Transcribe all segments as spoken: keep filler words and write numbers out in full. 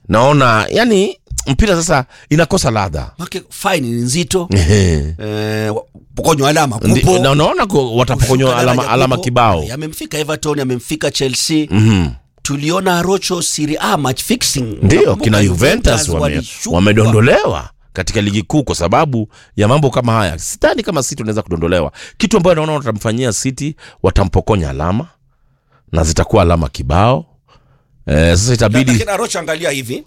naona yani mpira sasa inakosa ladha. Make fine ni nzito. Eh, pokonywa alama kupo. Na unaona watapokonywa alama alama kibao. Yamemfika Everton, yamemfika Chelsea. Mhm. Tuliona Rocho Serie A match fixing. Ndio kina Juventus wamedondolewa wame katika ligi kuu kwa sababu ya mambo kama haya. Sidhani kama City wanaweza kudondolewa. Kitu ambacho naona watamfanyia City, watampokonya alama na zitakuwa alama kibao. Eh, sasa itabidi kina Rocho, angalia hivi.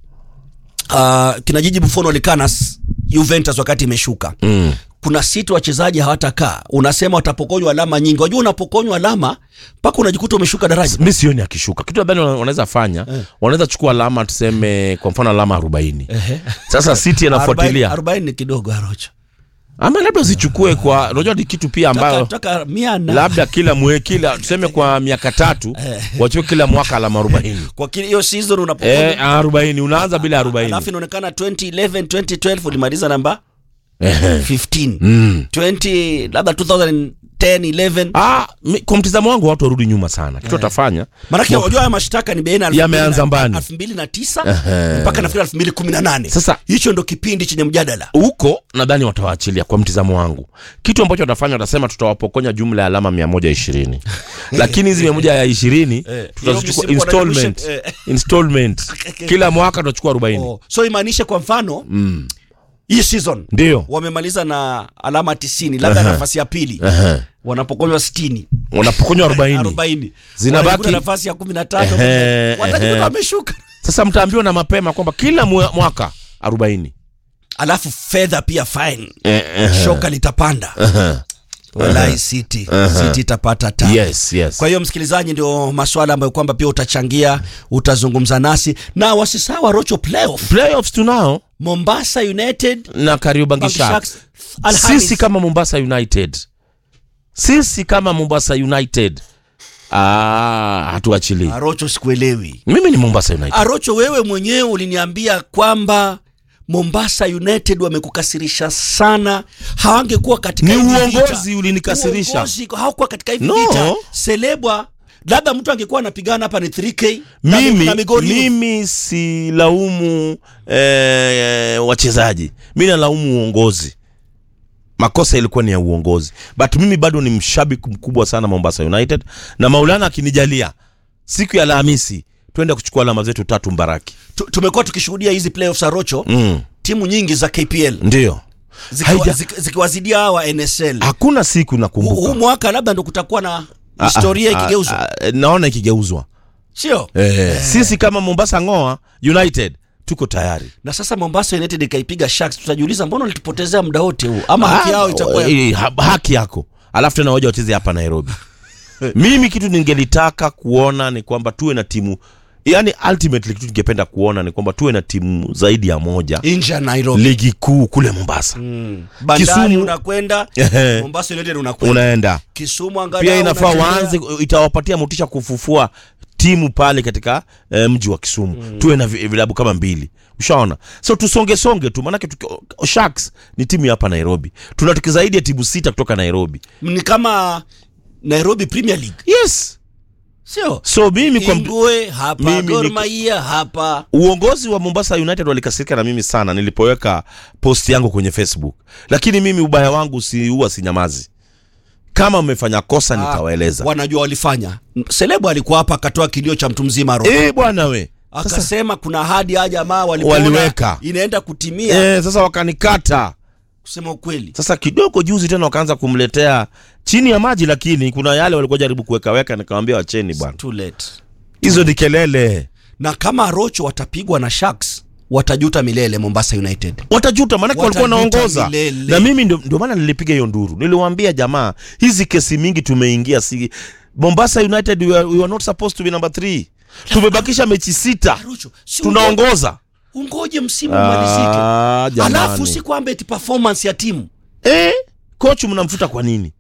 Uh, kina Jiji Buffon walikana Juventus wakati imeshuka. Mm. Kuna City wachezaji hawatakaa. Unasema watapokonywa alama nyingi. Unajua unapokonywa alama mpaka unajikuta umeshuka daraja. Mimi sioni akishuka. Kitu ambacho wanaweza fanya, eh. wanaweza chukua alama tuseme kwa mfano alama arobaini. Eh. Sasa City anafuatilia. arobaini ni kidogo Rocho. Ama labda usichukue kwa unajua ni kitu pia ambayo nataka mia na labda kila mwe kila tuseme kwa miaka tatu wachukue kila mwaka alama arobaini. Kwa kile hiyo season unapokonywa eh arobaini unaanza bila arobaini. Alafu inaonekana twenty eleven twenty twelve ulimaliza namba eh fifteen. Mm. twenty labda twenty ten eleven. Ah, kwa mtazamo wangu watu warudi nyuma sana. Kitu watafanya. Maana kile unajua haya mashtaka ni baina yameanza mbali elfu mbili na tisa mpaka nafikiri elfu mbili kumi na nane. Sasa hicho ndo kipindi chenye mjadala. Huko nadhani watawaachilia kwa mtazamo wangu. Kitu ambacho watafanya watasema tutawapokonya jumla ya alama mia moja ishirini. Lakini hizi mia moja ishirini tutachukua installment installment. Kila mwaka tutachukua arobaini. Oh, so imaanisha kwa mfano mm. hii season ndio wamemaliza na alama tisini, labda nafasi ya pili. Uh-huh. Wanapokonywa sitini. Wanapokonywa arobaini. arobaini. Zinabaki nafasi ya kumi na tano. Watajikuta wameshuka. Sasa mtaambiwa na mapema kwamba kila mwaka arobaini. Alafu fedha pia fine. Uh-huh. Shoka litapanda. Uh-huh. Wallahi City. Uh-huh. City itapata tabu. Yes, yes. Kwa hiyo msikilizaji, ndio maswala ambayo kwamba pia utachangia, utazungumza nasi. Na wasisahau Rocho playoff. Playoffs tunao. Mombasa United na Kariobangi Sharks. Sisi kama Mombasa United. Sisi kama Mombasa United. Ah, hatuachili. Arocho sikuelewi. Mimi ni Mombasa United. Arocho, wewe mwenyewe uliniambia kwamba Mombasa United wamekukasirisha sana. Hawangekuwa katika hivi vita. Ni uongozi ulinikasirisha. Uongozi hawakuwa katika hivi vita. No. Celebwa labda mtu angekuwa anapigana hapa ni three K. Mimi na mimi si laumu eh, wachezaji. Mimi nalaumu uongozi. Makosa ilikuwa ni ya uongozi. But mimi bado ni mshabiki mkubwa sana Mombasa United, na Maulana akinijalia siku ya Alhamisi twende kuchukua alama zetu tatu Mbaraki. Tumekuwa tukishuhudia hizi playoffs Arocho. Mm. Timu nyingi za K P L ndio zikiwazidia hawa wa N S L. Hakuna siku nakumbuka. Huu mwaka labda ndo kutakuwa na historia ikigeuzwa. Naona ikigeuzwa. Sio? Eh, eh. Sisi kama Mombasa Ngoa United tuko tayari. Na sasa Mombasa United ikaipiga Sharks, tutajiuliza mbona ulitupotezea muda wote huu? Ama haki yao itakuwa eh, ha, haki yako. Alafu tena waje wacheze hapa Nairobi. Mimi kitu ningelitaka kuona ni kwamba tuwe na timu, yani ultimately kitu ningependa kuona ni kwamba tuwe na timu zaidi ya moja nje Nairobi, ligi kuu kule Mombasa. Mm. Bandari unakwenda, Mombasa United unakwenda. Unaenda. Kisumu angalau pia inafaa waanze, itawapatia motisha kufufua timu pale katika e, mji wa Kisumu. Mm. Tuwe na vilabu kama mbili. Ushaona? So tusonge songe tu, maana Sharks ni timu hapa Nairobi. Tunatoka zaidi ya timu sita kutoka Nairobi. Ni kama Nairobi Premier League. Yes. Sio? So mimi kwa Ingwe hapa, Gor Mahia hapa. Uongozi wa Mombasa United walikasirika na mimi sana nilipoweka post yangu kwenye Facebook. Lakini mimi ubaya wangu si huwa sinyamazi. Kama umefanya kosa nitawaeleza. Wanajua walifanya. Celebo alikuwa hapa akatoa kilio cha mtu mzima roho. Eh bwana we. Akasema kuna ahadi ya jamaa waliweka inaenda kutimia. Eh, sasa wakanikata. Kusema ukweli. Sasa kidogo juzi tena wakaanza kumletea chini ya maji, lakini kuna yale walikuwa jaribu kuweka weka, nikamwambia wacheni bwana. Too late. Hizo ni kelele. Na kama Rocho watapigwa na Sharks, watajuta milele Mombasa United. Watajuta maana walikuwa naongoza. Na mimi ndio ndio maana nilipiga hiyo nduru. Niliwaambia jamaa, hizi kesi mingi tumeingia, si Mombasa United we are, we are not supposed to be number three. Tumebakisha mechi sita. Tunaongoza. Ungoje msimu umalizike. Alafu si kwamba eti performance ya timu. Eh, coach mnamfuta kwa nini?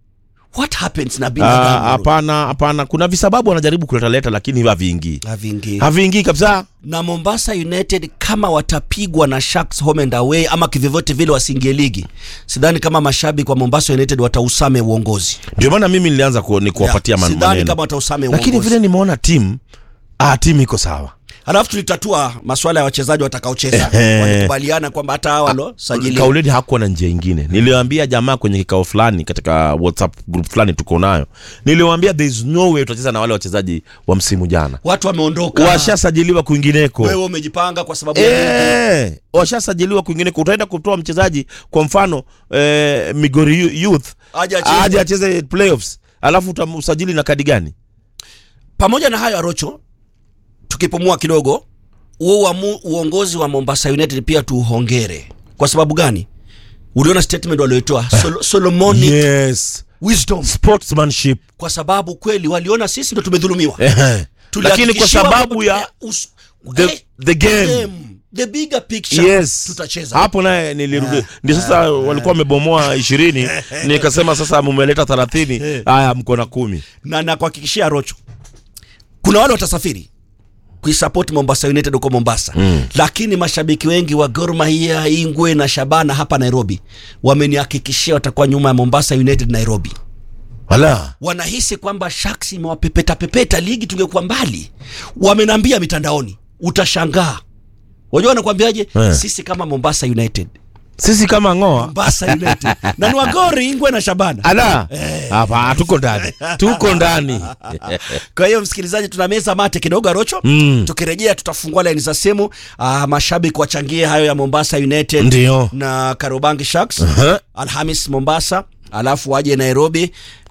What happens na binadamu? Hapana, hapana. Kuna visababu wanajaribu kuleta leta, lakini haviingii. Haviingii. Haviingii kabisa. Na Mombasa United kama watapigwa na Sharks home and away ama kivyovyote vile wasingie ligi, sidhani kama mashabiki wa Mombasa United watausame uongozi. Ndio maana mimi nilianza ku, ni kuwapatia maneno. Sidhani kama watausame uongozi. Lakini vile nimeona timu, ah timu iko sawa. Alafu tulitatua masuala ya wachezaji watakaocheza. Walikubaliana kwamba hata hao walo sajili. Kauleni hakuwa na njia nyingine. Niliwaambia jamaa kwenye kikao fulani katika WhatsApp group fulani tuko nayo. Niliwaambia there is no way tutacheza na wale wachezaji wa msimu jana. Watu wameondoka. Washasajiliwa kwingineko. Wewe umejipanga kwa sababu eh, washasajiliwa kwingineko. Utaenda kutoa mchezaji kwa mfano eh, Migori Youth aje acheze playoffs. Alafu utamsajili na kadi gani? Pamoja na hayo Arocho, tukipumua kidogo, huo uongozi wa Mombasa United pia tuhongere. Kwa sababu gani? Uliona statement walioitoa Sol Solomoni. Yes. Wisdom, sportsmanship. Kwa sababu kweli waliona sisi ndo tumedhulumiwa. Lakini kwa sababu ya us the, eh, the game, game. The bigger picture, yes. Tutacheza. Hapo naye nilirudi. Ndio sasa walikuwa wamebomoa ishirini, nikasema sasa mumeleta thelathini, haya mko na kumi. Na na kuhakikishia Rocho, kuna wale watasafiri kuisupport Mombasa United huko Mombasa. Mm. Lakini mashabiki wengi wa Gor Mahia, Ingwe na Shabana hapa Nairobi wamenihakikishia watakuwa nyuma ya Mombasa United Nairobi. Wala wanahisi kwamba Sharks imewapepeta pepeta ligi tungekuwa mbali. Wamenambia mitandaoni, utashangaa. Wajua wanakuambiaje? Yeah. Sisi kama Mombasa United, sisi kama ngoa Mombasa United na ni wagori Ingwe na Shabana. Ala. Hapa eh. Tuko ndani. Tuko ndani. Kwa hiyo msikilizaji, tunameza mate kidogo Arocho. Mm. Tukirejea tutafungua line za simu. Uh, mashabiki wachangie hayo ya Mombasa United. Ndiyo. Na Karobangi Sharks. Uh-huh. Alhamis Mombasa, alafu waje Nairobi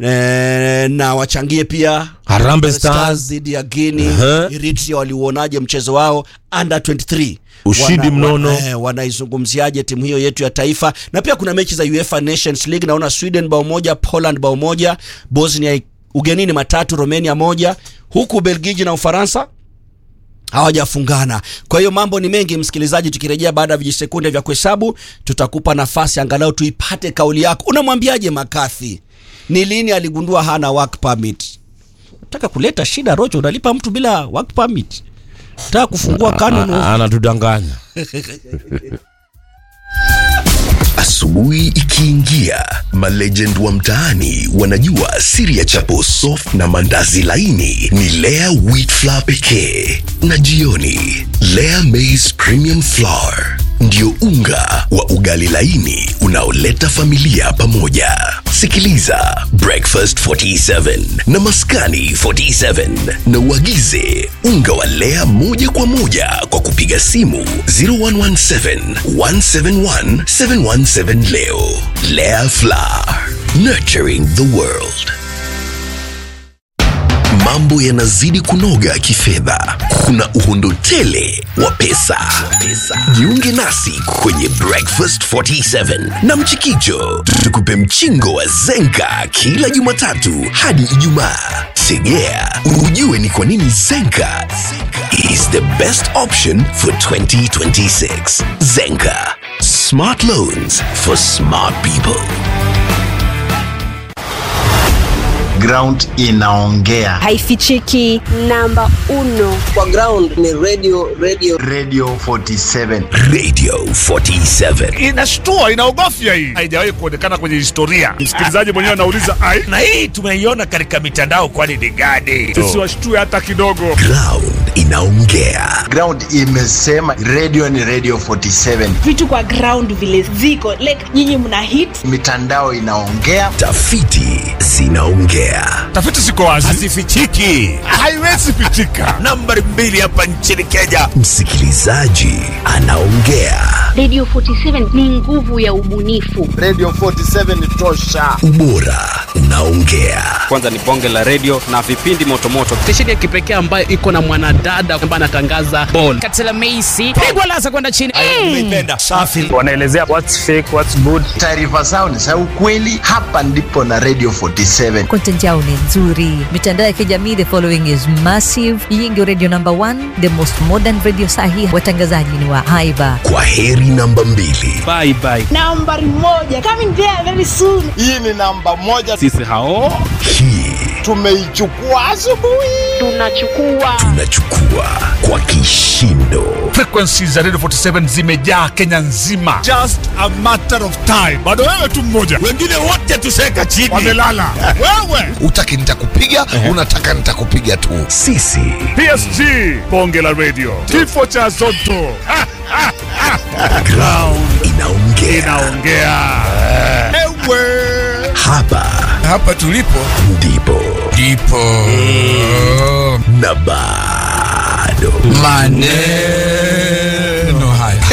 e, na wachangie pia Harambee Stars dhidi ya Guinea. Uh-huh. Eritrea waliuonaje mchezo wao under twenty-three? Ushindi wana, mnono. Wana, eh, wanaizungumziaje timu hiyo yetu ya taifa? Na pia kuna mechi za UEFA Nations League. Naona Sweden bao moja, Poland bao moja, Bosnia ugenini matatu, Romania moja, huku Belgiji na Ufaransa hawajafungana. Kwa hiyo mambo ni mengi msikilizaji. Tukirejea baada ya vijisekunde vya kuhesabu, tutakupa nafasi angalau tuipate kauli yako. Unamwambiaje McCarthy? Ni lini aligundua hana work permit? Nataka kuleta shida Rocho, unalipa mtu bila work permit. Nataka kufungua kanuni. Anatudanganya. Asubuhi ikiingia, malegend wa mtaani wanajua siri ya chapo soft na mandazi laini ni Lea Wheat Flour pekee. Na jioni, Lea Maize Premium Flour ndio unga wa ugali laini unaoleta familia pamoja. Sikiliza Breakfast forty-seven na Maskani forty-seven na uagize unga wa Lea moja kwa moja kwa kupiga simu zero one one seven, one seven one, seven one seven leo. Lea Flour, nurturing the world. Mambo yanazidi kunoga kifedha. Kuna uhondo tele wa pesa. Jiunge nasi kwenye Breakfast forty-seven na Mchikicho. Tukupe mchingo wa Zenka kila Jumatatu hadi Ijumaa. Tegea ujue ni kwa nini Zenka is the best option for twenty twenty-six. Zenka, smart loans for smart people. Ground inaongea, haifichiki. Namba uno kwa ground ni radio radio radio forty-seven. Radio forty-seven inashtua, inaogofya hii, haijawahi kuonekana kwenye historia. Msikilizaji mwenyewe anauliza ai, na hii tumeiona katika mitandao, kwani ni gani? Sisi washtue hata kidogo. Ground inaongea. Ground imesema radio ni radio forty-seven. Vitu kwa ground vile ziko like nyinyi mna hit, mitandao inaongea, tafiti zinaongea. Tafiti ziko wazi, hazifichiki, haiwezi fichika. Nambari mbili hapa nchini Kenya, msikilizaji anaongea. Radio forty-seven ni nguvu ya ubunifu. Radio forty-seven ni tosha. Ubora unaongea. Kwanza ni bonge la radio na vipindi motomoto. Stesheni ya kipekee ambayo iko na mwanadada ambaye anatangaza ball. Katela Macy, pigwa lasa kwenda chini. Nimeipenda. Safi. Wanaelezea what's fake, what's good. Taarifa zao ni za ukweli. Hapa ndipo na Radio forty-seven. Content yao ni nzuri. Mitandao ya kijamii, the following is massive. Hii ndio radio number one, the most modern radio sahi. Watangazaji ni wa haiba. Kwa heri namba mbili. Bye bye. Nambari moja coming there very soon. Hii ni namba moja. Sisi hao. Hii tumeichukua asubuhi. Tunachukua Tunachukua kwa kishindo. Frequencies za Radio forty seven zimejaa Kenya nzima. Just a matter of time. Bado wewe tu mmoja. Wengine wote tuseka chini. Wamelala. Wewe. Utaki nitakupiga, unataka nitakupiga tu. Sisi P S G bonge la radio. Kifo cha Zotto. Ha, ha, ha. ground inaongea. Inaongea. Ewe. Hapa Hapa tulipo ndipo ndipo na bado maneno haya.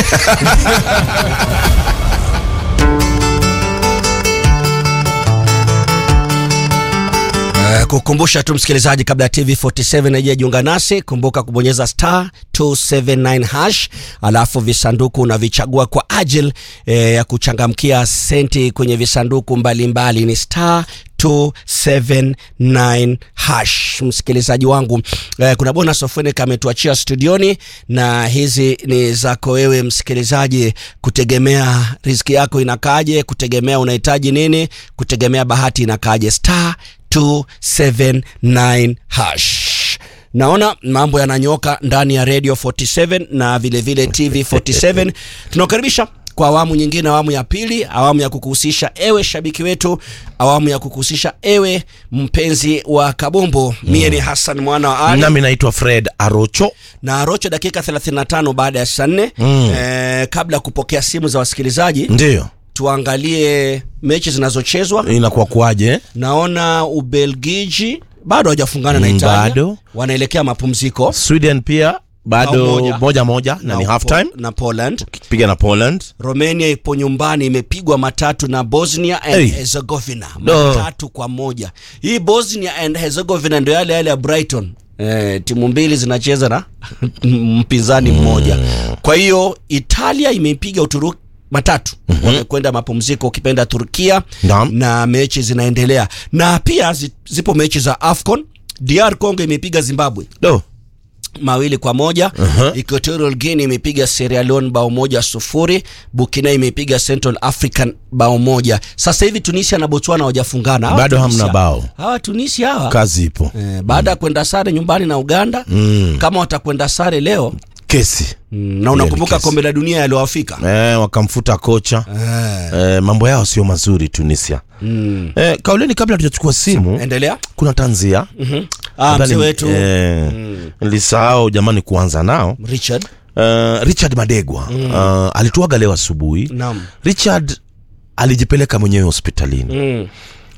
Uh, kukumbusha tu msikilizaji, kabla ya T V forty seven haijajiunga nasi, kumbuka kubonyeza star two seven nine hash, alafu visanduku unavichagua kwa ajili eh, ya kuchangamkia senti kwenye visanduku mbalimbali. Ni star two seven nine hash. Msikilizaji wangu, eh, kuna bonus ofeni kametuachia studioni, na hizi ni zako wewe msikilizaji, kutegemea riziki yako inakaje, kutegemea unahitaji nini, kutegemea bahati inakaje. Star two seven nine hash. Naona mambo yananyoka ndani ya Radio forty seven na vile vile T V forty seven. Tunakaribisha kwa awamu nyingine, awamu ya pili, awamu ya kukuhusisha ewe shabiki wetu, awamu ya kukuhusisha ewe mpenzi wa kabumbu. mm. Mie ni Hassan mwana wa Ali, nami naitwa Fred Arocho. na Arocho, dakika thelathini na tano baada ya saa nne. mm. eh, kabla ya kupokea simu za wasikilizaji, Ndio tuangalie mechi zinazochezwa. inakuwa kuaje? Naona Ubelgiji bado hajafungana na Mm, Italia, bado. wanaelekea mapumziko. Sweden pia bado Bao moja. moja moja na ni half time na Poland. piga na Poland. Romania ipo nyumbani, imepigwa matatu na Bosnia and Hey. Herzegovina, No. matatu kwa moja. Hii Bosnia and Herzegovina ndio yale yale ya Brighton. Eh, timu mbili zinacheza na mpinzani mmoja. Kwa hiyo Italia imeipiga Uturuki matatu. Mm-hmm. Wamekwenda mapumziko, ukipenda Turkia. Naam. Na mechi zinaendelea, na pia zi- zipo mechi za AFCON. D R Congo imepiga Zimbabwe Do. mawili kwa moja. Uh-huh. Equatorial Guinea imepiga Sierra Leone bao moja sufuri. Burkina imepiga Central African bao moja. Sasa hivi Tunisia na Botswana hawajafungana. Hawa Bado Tunisia- hamna bao. Hawa Tunisia hawa. Kazi ipo. Eh, baada ya mm. kwenda sare nyumbani na Uganda. Mm. Kama watakwenda sare leo, Kesi. mm, na unakumbuka kesi. kombe la dunia yaliyoafika. Eh, wakamfuta kocha. Eh. Eh, mambo yao sio mazuri Tunisia. Mm. Eh, kauleni kabla tujachukua simu. Endelea. Kuna tanzia. Mhm. Ah, mzee wetu. Eh, Mm. nilisahau jamani kuanza nao. Richard. Uh, Richard Madegwa. Mm. Uh, alituaga leo asubuhi. Naam. Richard alijipeleka mwenyewe hospitalini. Mm.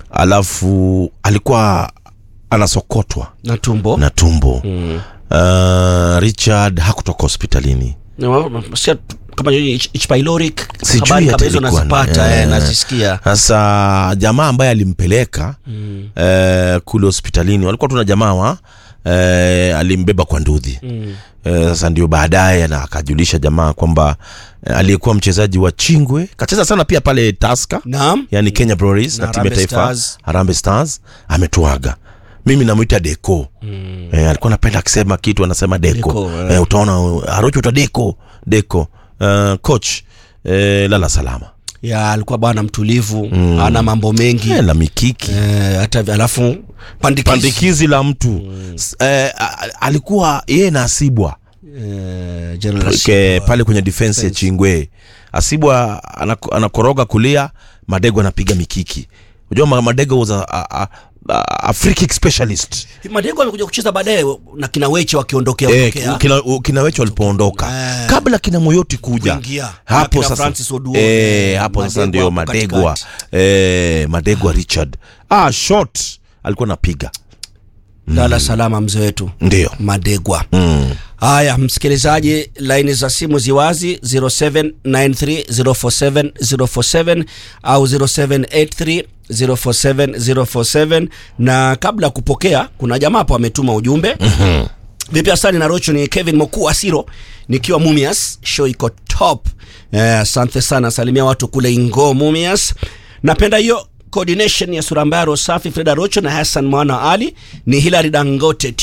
Alafu alikuwa anasokotwa Na tumbo. na tumbo. Mm. Uh, Richard hakutoka hospitalini. Na sia kama H pylori, Sijui habari kama hata hizo ilikuwa nazipata, na- eh, eh. nazisikia. Sasa jamaa ambaye alimpeleka Mm. eh, kule hospitalini walikuwa tuna jamaa wa eh, alimbeba kwa ndudhi. Mm. Eh, sasa ndio baadaye na akajulisha jamaa kwamba eh, aliyekuwa mchezaji wa Chingwe kacheza sana pia pale Tusker. Naam. Yani Kenya Breweries na, Na timu ya Harambee taifa Stars. Harambee Stars ametuaga. Mimi namuita Deco. Mm. Eh, alikuwa anapenda akisema kitu anasema Deco. Deco, eh. Eh, utaona Arocho uta Deco, Deco. Uh, coach eh, lala salama. Ya alikuwa bwana mtulivu, mm. ana mambo mengi. Eh, la mikiki. Eh, hata alafu pandikizi, Pandikizi la mtu. Mm. Eh, a- a- alikuwa yeye na Asibwa. Eh, General Ke, Asibwa. pale kwenye defense ya Chingwe. Asibwa anako, anakoroga kulia, Madego anapiga mikiki. Unajua Ma- Madego was a, a, a, a free kick specialist. Madego amekuja kucheza baadaye na kina Weche wakiondokea Eh, ondokea. kina, kina Wecho walipoondoka. Eh. Kabla kina Moyoti kuja. Kuingia. Na Hapo kina sasa. Francis Oduor. Eh, hapo sasa Madegwa ndio hapo Madegwa. katikati. Eh, Madegwa Richard. Ah, shot alikuwa anapiga. Lala salama mzee wetu. Ndio. Madegwa. Mm. Haya msikilizaji, laini za simu ziwazi zero seven nine three zero four seven zero four seven au zero seven eight three zero four seven zero four seven. Na kabla ya kupokea, kuna jamaa hapo ametuma ujumbe. Mhm. Vipi Asani na Rocho, ni Kevin Moku Asiro nikiwa Mumias, show iko top. Eh, asante sana, salimia watu kule Ingo Mumias. Napenda hiyo coordination ya Surambaro Safi, Freda Rocho na Hassan Mwana Ali. Ni Hilary Dangote tuned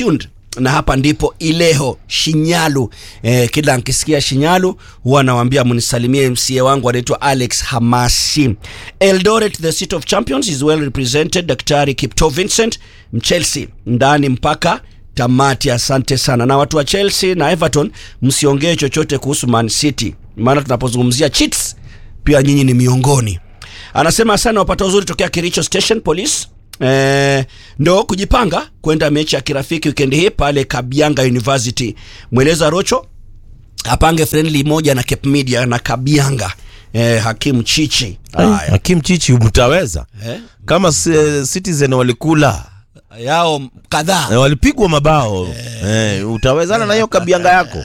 na hapa ndipo Ileho Shinyalu. Eh, kila nkisikia Shinyalu huwa nawaambia mnisalimie M C A wangu anaitwa Alex Hamasi. Eldoret, the seat of champions, is well represented. Daktari Kipto Vincent, Chelsea ndani mpaka tamati. Asante sana. Na watu wa Chelsea na Everton, msiongee chochote kuhusu Man City, maana tunapozungumzia cheats pia nyinyi ni miongoni. Anasema sana wapata uzuri tokea Kericho Station Police. Eh, ndo kujipanga kwenda mechi ya kirafiki weekend hii pale Kabianga University. Mweleza Rocho apange friendly moja na Cape Media na Kabianga. Eh, Hakim Chichi. Ay, Hakim Chichi mtaweza eh? Kama Citizen walikula yao kadhaa, eh, walipigwa mabao eh, eh, utawezana na hiyo Kabianga yako.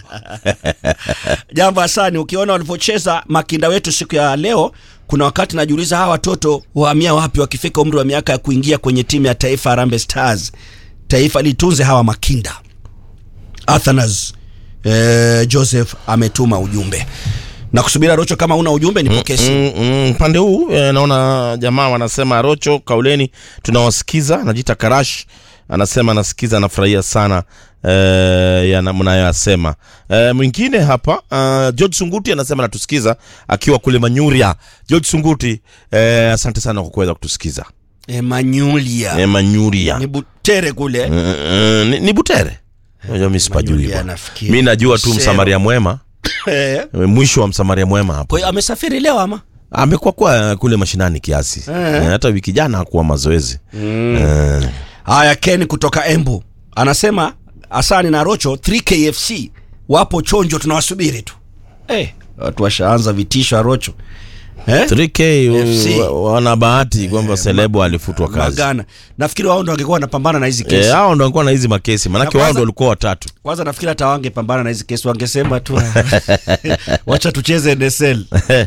Jambo asani, ukiona walipocheza makinda wetu siku ya leo, kuna wakati najiuliza hawa watoto wahamia wapi wakifika umri wa miaka ya kuingia kwenye timu ya taifa Harambee Stars. Taifa litunze hawa makinda. Athanas eh, Joseph ametuma ujumbe. Na kusubira Rocho, kama una ujumbe nipokee simu. Mm, mm, mm, pande huu eh, naona jamaa wanasema Rocho kauleni tunawasikiza. Anajiita Karash, anasema anasikiza, anafurahia sana eh, yana mnayosema. Eh, mwingine hapa uh, George Sunguti anasema anatusikiza akiwa kule Manyuria. George Sunguti, eh, asante sana kwa kuweza kutusikiza. E, Manyuria. E, Manyuria. Ni Butere kule. Uh, uh, ni, ni Butere. Unajua mimi sipajui bwana. Mimi najua tu Msamaria Mwema. Mwisho wa Msamaria Mwema hapo. Kwa hiyo amesafiri leo ama? Amekuwa kwa kule mashinani kiasi. E, hata wiki jana hakuwa mazoezi. Mm. E. Haya, Ken kutoka Embu anasema Asani na Rocho three K F C wapo chonjo, tunawasubiri tu. Eh, hey, watu washaanza vitisho Rocho. Eh? three K wana bahati kwamba Celebo alifutwa kazi. Magana. Nafikiri wao ndio wangekuwa wanapambana na hizi kesi. Eh, hao ndio wangekuwa na hizi makesi. Maana wao ndio walikuwa watatu. Kwanza nafikiri hata wangepambana na hizi kesi, wangesema tu wacha tucheze N S L.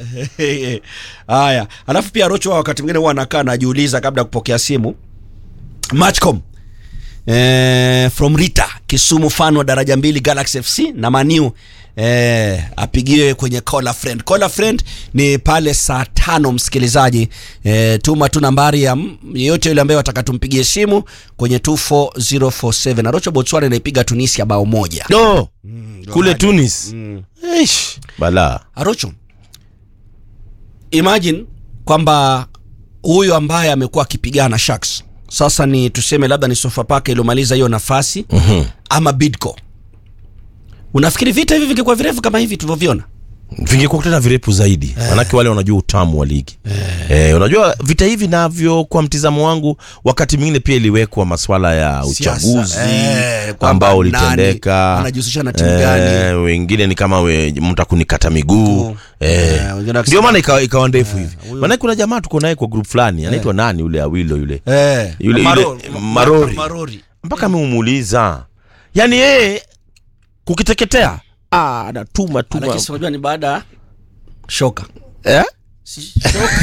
Haya, alafu pia Rocho wakati mwingine huwa anakaa anajiuliza kabla ya kupokea simu. Matchcom eh, from Rita Kisumu, fan wa daraja mbili Galaxy F C na Maniu, eh, apigiwe kwenye call a friend. Call a friend ni pale saa tano msikilizaji. Eh, tuma tu nambari ya yeyote yule ambaye wataka tumpigie simu kwenye two four zero four seven. Arocho Botswana inaipiga Tunisia bao moja. No. Mm, kule haja. Tunis. Mm. Eish, bala. Arocho, imagine kwamba huyu ambaye amekuwa akipigana Sharks sasa ni tuseme labda ni Sofapaka iliyomaliza hiyo nafasi, uh-huh, ama Bidco. Unafikiri vita hivi vingekuwa virefu kama hivi tulivyoviona? Vingekuwa tena virefu zaidi. Eh. Manake wale wanajua utamu wa ligi. Eh. Eh, unajua vita hivi navyo kwa mtizamo wangu wakati mwingine pia iliwekwa masuala ya uchaguzi eh, ambao ulitendeka. Anajihusisha na timu gani? Eh, wengine ni kama we, mtu kunikata miguu. Eh. Ndio maana ikawa ikawa ndefu hivi. Eh, maana kuna jamaa tuko naye kwa group fulani, eh, anaitwa nani yule Awilo yule. Eh. Yule, Marori. yule Marori. Marori. Mpaka amemuuliza. Yaani yeye kukiteketea ah, anatuma tuma. Lakini unajua ni baada shoka. Eh? Si shoka.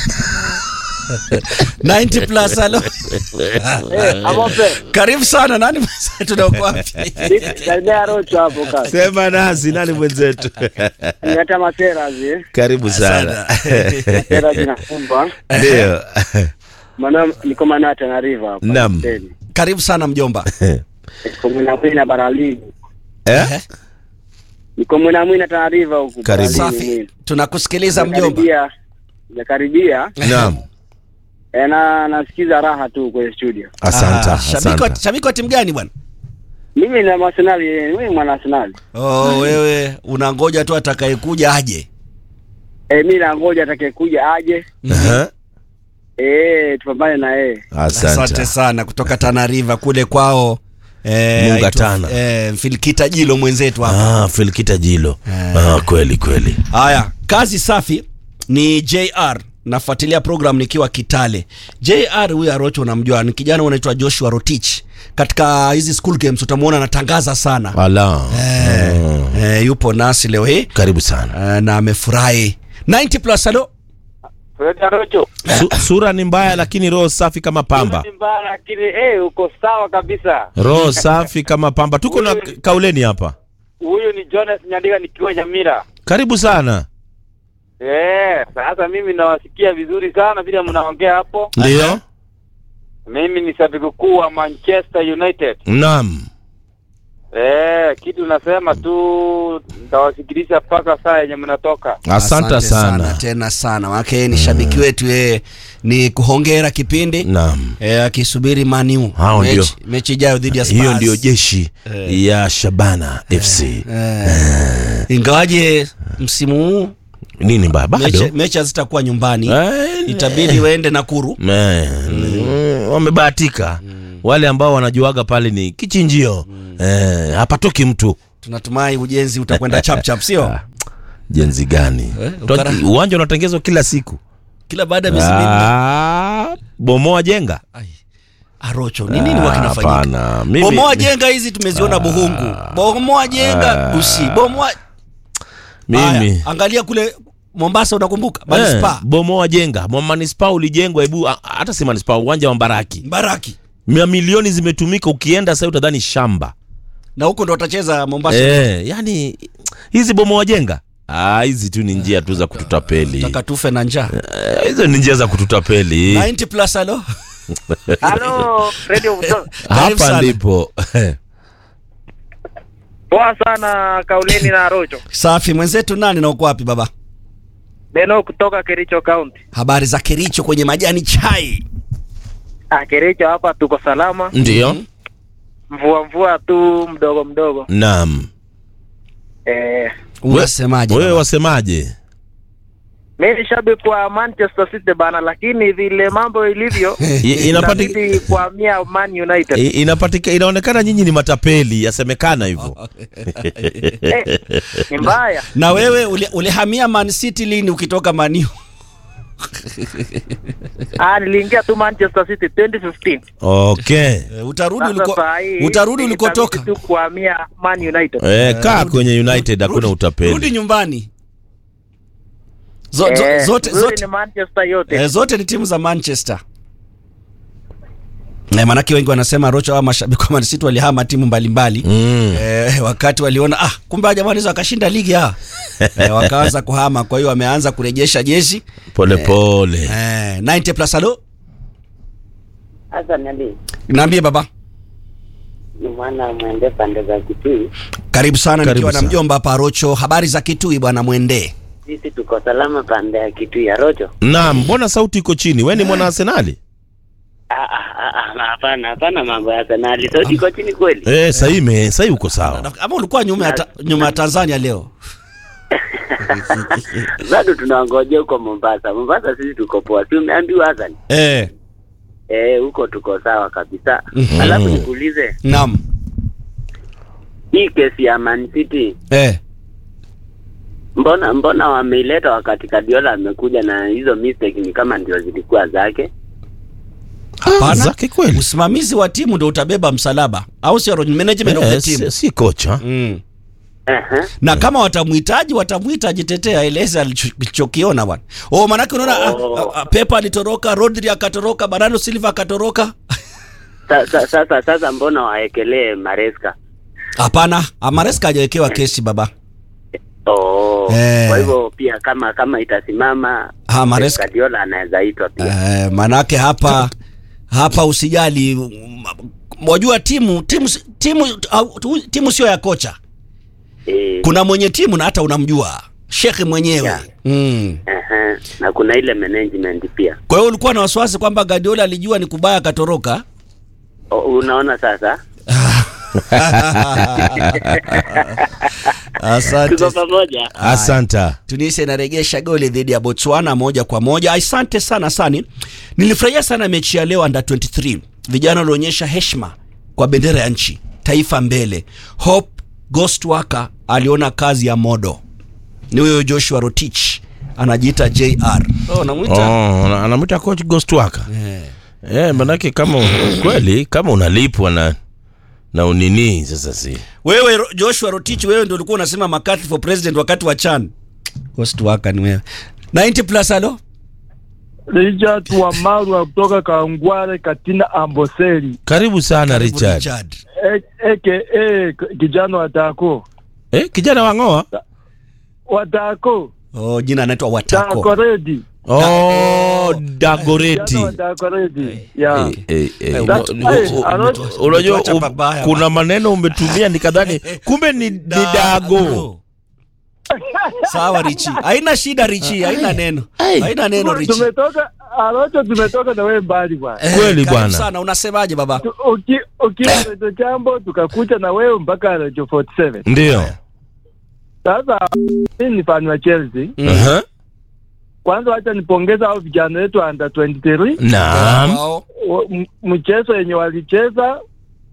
ninety plus alo. Eh, amope. Karibu sana, nani mwenzetu na uko wapi? Karibia Rocho hapo kaka. Sema nasi, nani mwenzetu? Ngata Materazi. Karibu sana. Materazi na Kumba. Ndio. Maana niko Manata na River hapa. Naam. Karibu sana mjomba. Niko Mwanamwina Barali. Eh? Niko Mwanamwina taarifa huko. Karibu. Safi. Tunakusikiliza mjomba. Nakaribia. Naam. E, na nasikiza raha tu kwa studio. Asante. Ah, shabiki shabiki wa timu gani bwana? Mimi na Arsenal, mimi mwana Arsenal. Oh, wewe unangoja tu atakayekuja aje. Eh, mimi nangoja atakayekuja aje. Eh. Eh, tupambane na yeye. Asante. Asante sana kutoka Tana River kule kwao. Eh, Munga Tana. Eh, Filkita Jilo mwenzetu hapa. Ah, Filkita Jilo. Eh. Ah, kweli kweli. Haya, kazi safi. Ni J R. Nafuatilia program nikiwa Kitale. J R huyu Arocho unamjua, ni kijana anaitwa Joshua Rotich. Katika hizi school games utamuona anatangaza sana. Ala. Eh, mm. eh, yupo nasi leo hii. Karibu sana. Eh, na amefurahi. ninety plus alo. Fred Arocho. Su, sura ni mbaya lakini roho safi kama pamba. Sura ni mbaya lakini eh uko sawa kabisa. Roho safi kama pamba. Tuko na kauleni hapa. Huyu ni Jonas Nyandika nikiwa Nyamira. Karibu sana. Eh, sasa mimi nawasikia vizuri sana vile mnaongea hapo. Ndio. Mimi ni shabiki kuu wa Manchester United. Naam. Eh, kitu nasema tu nitawasikiliza mpaka saa yenye mnatoka. Asante sana. Tena sana. Wake ni shabiki wetu yeye ni kuhongera kipindi. Naam. Eh, akisubiri Man U. Hao ndio mechi ijayo dhidi ya Spurs. Hiyo ndio jeshi eh, ya Shabana F C. Eh. Eh. Ingawaje msimu huu nini baba bado mechi hazitakuwa nyumbani. Eh, itabidi waende Nakuru. Eh. Mm. Wamebahatika. Mm. Wale ambao wanajuaga pale ni kichinjio. Mm. Eh, hapatoki mtu. Tunatumai ujenzi utakwenda chap chap sio? Jenzi gani? Eh, uwanja unatengenezwa kila siku. Kila baada ya miezi minne. Bomoa jenga. Ai. Arocho, ni nini wakinafanyika? Hapana. Mimi bomoa jenga hizi tumeziona aa, Buhungu. Bomoa jenga Busi. Bomoa mimi. Aya, angalia kule Mombasa unakumbuka? Manispa. Eh, bomoa jenga. Manispa ulijengwa hebu hata si Manispa, uwanja wa Mbaraki. Mbaraki. Mia milioni zimetumika, ukienda sasa utadhani shamba. Na huko ndo watacheza Mombasa. Eh, yani hizi bomoa jenga. Ah, hizi tu ni njia tu za kututapeli. Taka tufe na njaa. Hizo ni njia za kututapeli. ninety plus halo. Halo, Radio Mto. Hapa ndipo. Poa sana Kauleni na Rocho. Safi, mwenzetu nani na uko wapi baba? Beno kutoka Kericho County. Habari za Kericho kwenye majani chai. Ah, Kericho hapa tuko salama. Ndio. Mvua mvua tu mdogo mdogo. Naam. Eh, unasemaje? Wewe wasemaje? Mimi shabiki wa Manchester City bana, lakini vile mambo ilivyo inapatikana kuhamia Man United. Inapatikana inaonekana nyinyi ni matapeli, yasemekana hivyo. Eh, ni mbaya. Na wewe ulihamia Man City lini ukitoka Man U? Ah, niliingia tu Manchester City twenty fifteen. Okay. Uh, utarudi uliko utarudi ulikotoka. Tu kuhamia Man United. Eh, kaa uh, kwenye United hakuna utapeli. Rudi nyumbani. Zo, eh, zo, zote zote ni Manchester yote. Eh, zote ni timu za Manchester. Na manake wengi wanasema Rocho au mashabiki wa Man City walihama timu mbalimbali. Mm. Eh, wakati waliona ah kumbe jamaa wanaweza wakashinda ligi ah. eh, wakaanza kuhama, kwa hiyo wameanza kurejesha jeshi pole pole. Eh, eh ninety plus halo. Sasa niambie. Niambie baba. Ni mwana Mwende pande za Kitui. Karibu sana. Karibu nikiwa sana na mjomba hapa Rocho. Habari za Kitui bwana Mwende? Sisi tuko salama pande ya Kitui ya Rocho. Naam, mbona sauti iko chini? Wewe ni mwana Arsenal? Ah ah hapana hapana mambo ya Arsenal. Sauti iko chini kweli? Eh, sasa hivi sasa hivi uko sawa. Ama ulikuwa nyuma ya nyuma ya Tanzania leo? Bado tunangojea huko Mombasa. Mombasa sisi tuko poa. Si umeambiwa Hassan? Eh. Eh, huko tuko sawa kabisa. Mm-hmm. Alafu nikuulize. Naam. Hii kesi ya Man City. Eh. Mbona mbona wameileta wakati Guardiola amekuja na hizo mistake ni kama ndio zilikuwa zake? Hapana, zake kweli. Usimamizi wa timu ndio utabeba msalaba. Au sio management of the team? Si kocha. Mm. Uh-huh. Na kama watamhitaji watamuita ajitetea, aeleze alichokiona bwana. Oh, manake unaona oh. Pepa alitoroka, Rodri akatoroka, Bernardo Silva akatoroka. Sasa sasa sasa mbona waekelee Maresca? Hapana, Maresca hajawekewa kesi baba. Oh. Eh. Kwa hivyo pia kama kama itasimama ha Maresca Guardiola anaweza itwa pia. Eh, manake hapa hapa usijali, wajua timu timu timu timu sio ya kocha. Eh. Kuna mwenye timu na hata unamjua Sheikh mwenyewe. Yeah. Mm. Uh-huh. Na kuna ile management pia. Kwa hiyo ulikuwa na wasiwasi kwamba Guardiola alijua ni kubaya akatoroka? Oh, unaona sasa? Asante. Tuko pamoja. Asante. Tunisia inarejesha goli dhidi ya Botswana moja kwa moja. Asante sana Sani. Nilifurahia sana mechi ya leo under twenty-three. Vijana walionyesha heshima kwa bendera ya nchi, taifa mbele. Hope Ghost Waka aliona kazi ya modo. Ni huyo Joshua Rotich, anajiita J R. Oh, anamuita. Oh, anamuita coach Ghost Waka. Eh. Eh, manake kama kweli kama unalipwa na na unini sasa si. Wewe Joshua Rotich, wewe ndio ulikuwa unasema McCarthy for president wakati wa Chan. Ghost Waka ni wewe. ninety plus halo. Richard wa Maru kutoka Kangware Katina Amboseli. Karibu sana Karibu Richard. Richard. Eke eh kijana watako. Eh, kijana wangoa? Watako. Oh, jina anaitwa Watako. Tako ready. Oh, Dagoreti. Dagoreti. Yeah. Eh, eh, That- una- eh, u- Arocho- u- unajua umetuacha u- pabaya, kuna maneno umetumia nikadhani kumbe ni, ni dago. Sawa Richi. Haina shida Richi, haina neno. Haina neno Richi. Tumetoka Arocho, tumetoka na wewe mbali bwana. Eh, Kweli karibu bwana. sana, unasemaje baba? Tu- uki- Ukiwa Radio Jambo tukakucha na wewe mpaka Radio arobaini na saba. Ndio. Sasa mimi ni fan wa Chelsea. Aha. Kwanza acha nipongeza hao vijana wetu under twenty-three. Naam. Wao. O- m- mchezo yenye walicheza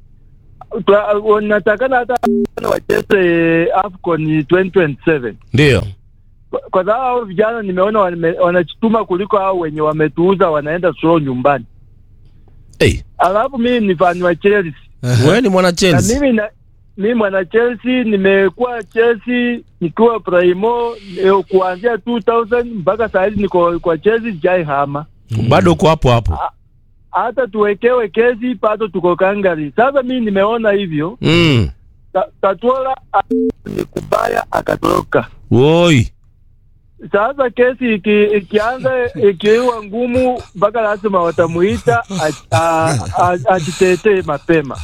Twa- wanatakana hata wacheze AFCON twenty twenty-seven. Ndio. Kwa- kwa sababu hao vijana nimeona wame- wanachituma kuliko hao wenye wametuuza wanaenda slow nyumbani. Hey, Alafu mimi ni fan wa Chelsea. wewe ni mwana Na Chelsea. mimi na mimi mwana Chelsea, nimekuwa Chelsea nikiwa primo eh, kuanzia two thousand mpaka sasa hivi niko kwa Chelsea jai hama. Bado uko hapo hapo. Hata tuwekewe kesi pato tuko kangari. Sasa mimi nimeona hivyo. Mm. Ta- Tatuola ni kubaya akatoroka. Woi. Sasa kesi iki, ikianza ikiwa ngumu mpaka lazima watamuita a- a- a- ajitetee mapema.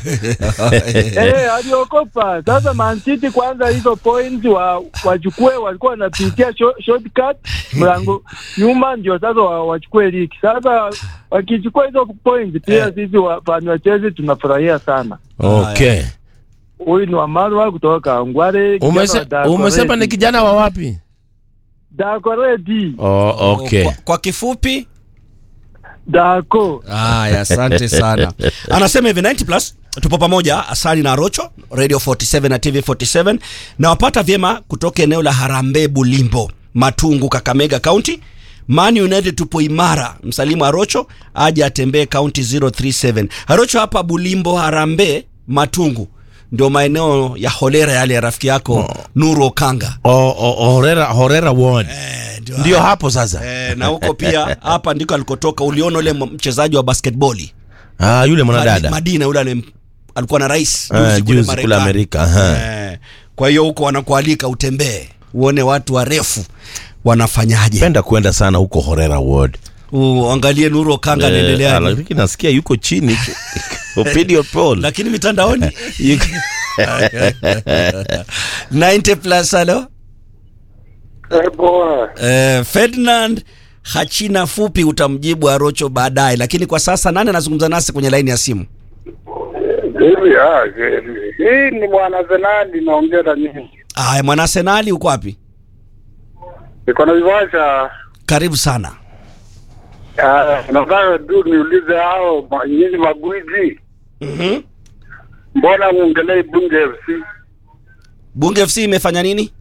Eh, aliokopa. Sasa Man City kwanza hizo points wa wachukue, walikuwa wanapitia short- shortcut mlango nyuma, ndio sasa wa- wachukue ligi. Sasa wakichukua hizo points pia sisi wafanya wa Chelsea tunafurahia sana. Okay. Huyu ni Wamarwa kutoka Ngware. Umese, umesema ni kijana wa wapi? Dakoreti. Oh, okay. Kwa, kwa kifupi Dako. Haya, asante sana. Anasema hivi ninety plus tupo pamoja Asali na Rocho Radio forty-seven na T V forty-seven na wapata vyema kutoka eneo la Harambee Bulimbo, Matungu, Kakamega County. Man United tupo imara. Msalimu Arocho aje atembee county zero three seven. Arocho hapa Bulimbo, Harambee, Matungu ndio maeneo ya Holera yale ya rafiki yako oh. Nuru Okanga. Oh, oh, Horera Horera ward. Eh, ndio, ndio hapo sasa. Eh, na huko pia hapa ndiko alikotoka. Uliona yule mchezaji wa basketball. Ah, yule mwanadada. Madina yule ale, alikuwa na rais juzi uh, kule, kule Amerika. Eh, kwa hiyo huko wanakualika utembee, uone watu warefu wanafanyaje. Penda kwenda sana huko Horera ward. Uangalie Nuru Okanga anaendelea. Eh, lakini nasikia yuko chini. Opinion poll. Lakini mitandaoni ninety plus halo. Eh, boa. Eh, Ferdinand Hachina fupi utamjibu Arocho baadaye, lakini kwa sasa nani anazungumza nasi kwenye line ya simu? Hivi ah, hii ni bwana Zenadi naongea na nyinyi. Ah, mwana Arsenal uko wapi? Niko na viwanja. Karibu sana. Ah, nataka tu niulize hao ma- nyinyi magwiji. Mhm. Mbona muongelee Bunge F C? Bunge F C imefanya nini?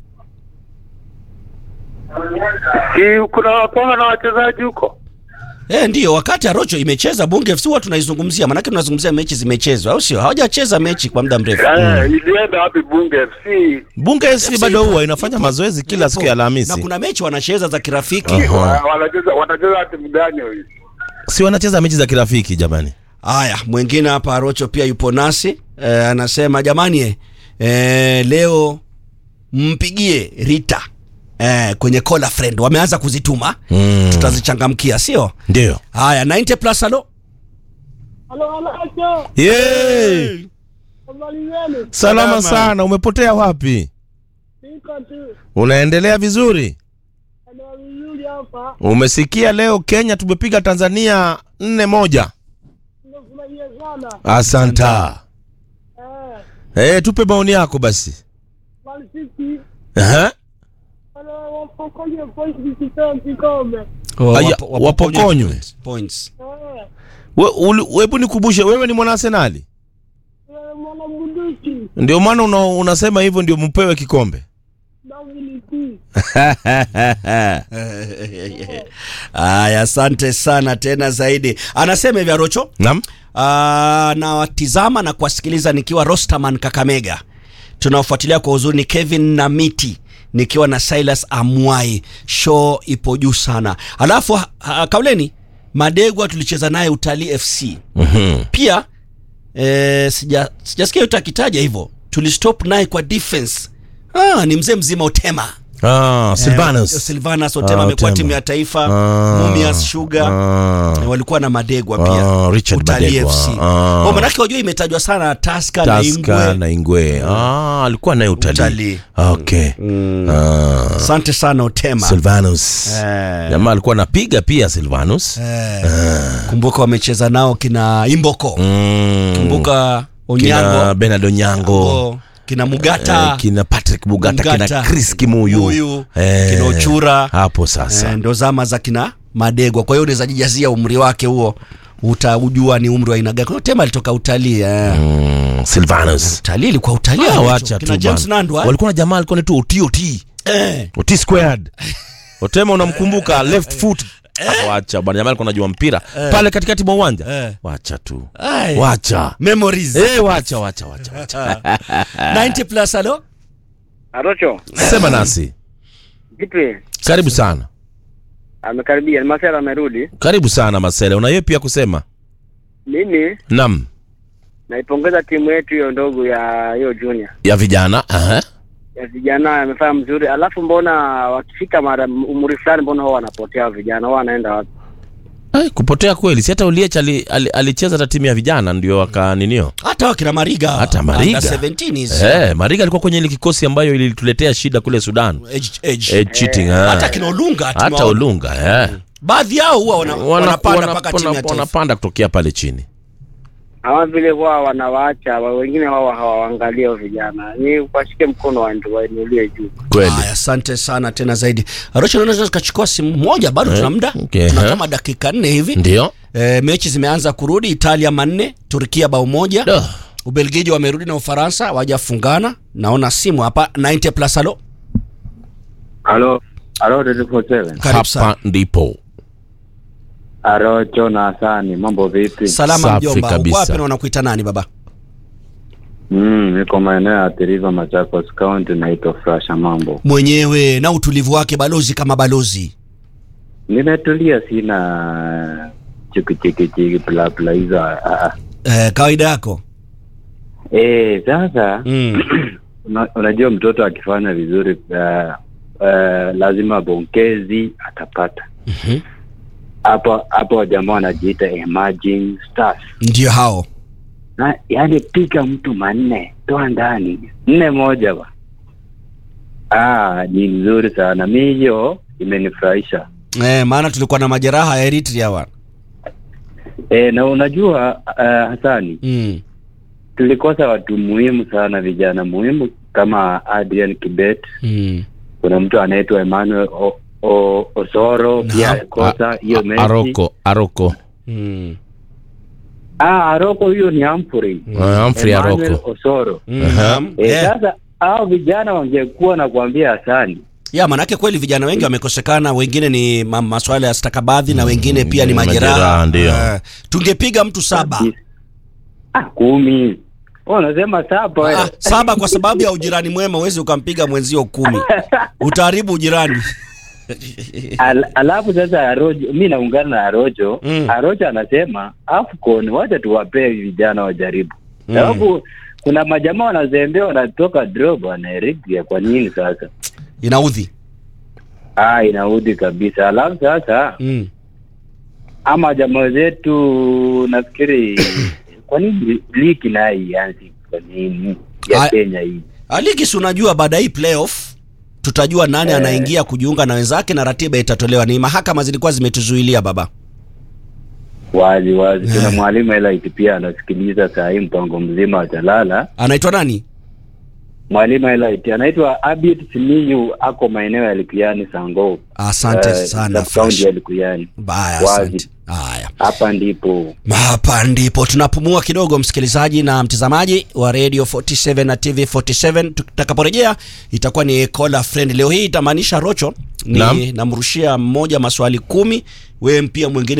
Si kuna wapanga na wachezaji huko? Eh, ndio wakati Arocho imecheza Bunge F C huwa tunaizungumzia, maana tunazungumzia mechi zimechezwa au sio? Hawajacheza mechi kwa muda mrefu. Eh, ilienda wapi Bunge F C? Bunge F C bado huwa inafanya mazoezi kila siku ya Alhamisi. Na kuna mechi wanacheza za kirafiki. Aha. Wa- Wanacheza wanacheza timu gani hiyo? Si wanacheza mechi za kirafiki jamani. Haya, mwingine hapa Arocho pia yupo nasi. Eh, anasema jamani eh, leo mpigie Rita. Eh, kwenye call a friend wameanza kuzituma. Mm. Tutazichangamkia sio? Ndio. Haya, ninety plus halo. Halo Arocho. Yay! Salama sana, umepotea wapi? Niko tu. Unaendelea vizuri? Ndio vizuri hapa. Umesikia leo Kenya tumepiga Tanzania nne moja. Nimefurahia sana. Asanta. Eh, hey, tupe maoni yako basi. Man City. Aha. Ana wapokonye points kitambi kombe. Oh, Aya, wapo- wapokonywe. Points. Eh. We, hebu nikumbushe wewe ni mwana Arsenali? Mwana bunduki. Ndio maana una, unasema hivyo ndio mpewe kikombe. Aya, asante sana tena zaidi. Anasema hivi Arocho. Naam. Ah, na watizama na kuwasikiliza nikiwa Rosterman Kakamega. Tunaofuatilia kwa uzuri ni Kevin Namiti nikiwa na Silas Amwai. Show ipo juu sana. Alafu ha, kauleni Madegwa tulicheza naye Utalii F C. Mhm. Pia eh, sija sijasikia yote akitaja hivyo. Tulistop naye kwa defense. Ah, ni mzee mzima Utema. Ah, Silvanus. Eh, Silvanus Otema Ah, amekuwa Otema. timu ya taifa. Ah. Mumias Sugar. Ah. Walikuwa na Madegwa pia. Ah, Richard Utalii Madegwa. F C. Ah. Kwa maana yake wajua imetajwa sana Tusker na Tusker Ingwe. na Ingwe. Ah, alikuwa naye utalii. Utalii. Okay. Ah. Asante sana Otema. Silvanus. Eh. Jamaa alikuwa anapiga pia Silvanus. Eh. Kumbuka wamecheza nao kina Imboko. Mm. Kumbuka Kina Onyango. Bernard Onyango. Kina Mugata. Eh, kina Patrick Mugata, Mugata, kina Chris Kimuyu. Kimuyu, Eh, kina Ochura. Hapo sasa. Eh, ndo zama za kina Madegwa. Kwa hiyo unaweza jijazia umri wake huo, utaujua ni umri wa aina gani. Kwa Tema alitoka utalii eh. Mm, Silvanus. Utalii ilikuwa utalii. Ah, alicho. wacha Kina tu James bana. Nandwa. Walikuwa na jamaa alikuwa anaitwa Oti Oti. Eh. Oti squared. Otema unamkumbuka left foot. Ah, wacha bwana, jamaa alikuwa anajua mpira Eh. pale katikati mwa uwanja. Eh. Wacha tu. Ai. Wacha. Memories. Eh, wacha wacha wacha wacha. ninety plus alo. Arocho. Sema nasi. Vipi? Karibu sana. Amekaribia, Marcelo amerudi. Karibu sana Marcelo. Una yepi ya kusema? Mimi Naam. naipongeza timu yetu hiyo ndogo ya hiyo junior. Ya vijana. Aha. Ya vijana amefanya mzuri. Alafu mbona wakifika mara umri fulani mbona wao wanapotea vijana? Wao wanaenda wapi? Ai, kupotea kweli. Si hata Uliech alicheza ali, ali hata timu ya vijana ndio wakaninio. Hata wakina Mariga. Hata Mariga. Under seventeen is. Eh, Mariga alikuwa kwenye ile kikosi ambayo ilituletea shida kule Sudan. Age, age. Age cheating. Eh. ah. Hata kina Olunga. Hata Olunga, eh. Baadhi yao huwa wana, Wana- wanapanda wana- mpaka wana- timu ya taifa. wanapanda kutokea pale chini. Hawa vile wao wanawaacha, wa- wengine wao hawaangalia wao vijana. Ni washike mkono wa ndio wainulie juu. Kweli. Haya, asante sana tena zaidi. Arosha, unaweza tukachukua simu moja, bado Eh, tuna muda. okay, Tuna eh. kama dakika nne hivi. Ndio. E, mechi zimeanza kurudi. Italia manne, Turkia bao moja. Duh. Ubelgiji wamerudi na Ufaransa wajafungana. Naona simu hapa ninety plus alo. Halo, halo Radio forty seven. Karibu sana. Hapa ndipo. Arocho na Hasani, mambo vipi? Salama Safi mjomba. Uko kabisa. wapi na unakuita nani baba? Mm, niko maeneo ya Teriva, Machakos County, naitwa Frasha mambo. Mwenyewe na utulivu wake, balozi kama balozi. Nimetulia, sina chiki chiki chiki bla bla hizo. ah, ah. Eh, kawaida yako. Eh, sasa Mm. una, unajua mtoto akifanya vizuri uh, uh, lazima bongezi atapata. Mhm. Hapo hapo jamaa wanajiita emerging stars. Ndio hao. Na yani piga mtu manne, toa ndani. Nne moja ba. Ah, ni nzuri sana. Mimi hiyo imenifurahisha. Eh, maana tulikuwa na majeraha ya Eritrea wa. Eh, na unajua uh, Hasani, Mm. tulikosa watu muhimu sana, vijana muhimu kama Adrian Kibet. Mm. Kuna mtu anaitwa Emmanuel o, o, Osoro pia kosa hiyo mechi. Aroko, Aroko. Mm. Ah, Aroko huyo ni Humphrey. Ah, Humphrey Emmanuel Aroko. Osoro. Aha. Eh, Eh. sasa hao vijana wangekuwa na kuambia Hasani. Ya, manake kweli vijana wengi wamekosekana, wengine ni ma maswala ya stakabadhi na wengine pia ni majeraha, majeraha. ndio. Eh, tungepiga mtu saba. Ah, kumi. Oh, unasema saba wewe. Ah, saba kwa sababu ya ujirani mwema, uwezi ukampiga mwenzio kumi. Utaharibu ujirani. Al, alafu sasa Arojo, mimi naungana na Arojo. Mm. Arojo anasema AFCON wacha tuwapee vijana wajaribu. Mm. Sababu kuna majamaa wanazembea wanatoka draw bwana Eritrea, kwa nini sasa? Inaudhi. Ah, inaudhi kabisa. Alafu sasa Mm. ama jamaa zetu nafikiri kwa nini ligi nayo ianze, kwa nini ya Ah, Kenya hii? Aliki, si unajua baada hii playoff tutajua nani Eh. anaingia kujiunga na wenzake na ratiba itatolewa. Ni mahakama zilikuwa zimetuzuilia baba. Wazi wazi. Eh. Kuna mwalimu Elite pia anasikiliza saa hii, mpango mzima atalala. Anaitwa nani? Mwalimu Elite anaitwa Abid Simiyu, ako maeneo ya Likuyani Sango. Asante Eh, sana kaunti ya Likuyani. Baya, Wazi. asante. Haya. Hapa ndipo. Hapa ndipo tunapumua kidogo, msikilizaji na mtazamaji wa Radio forty seven na T V forty seven. Tutakaporejea itakuwa ni caller friend. Leo hii itamaanisha Rocho ni Naam. namrushia mmoja maswali kumi, wewe pia mwingine